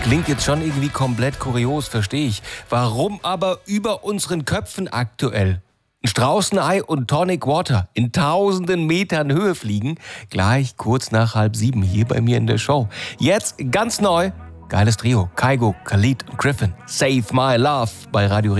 Klingt jetzt schon irgendwie komplett kurios, verstehe ich. Warum aber über unseren Köpfen aktuell ein Straußenei und Tonic Water in tausenden Metern Höhe fliegen? Gleich kurz nach 6:30 hier bei mir in der Show. Jetzt ganz neu, geiles Trio, Kygo, Khalid und Griffin. Save My Love bei Radio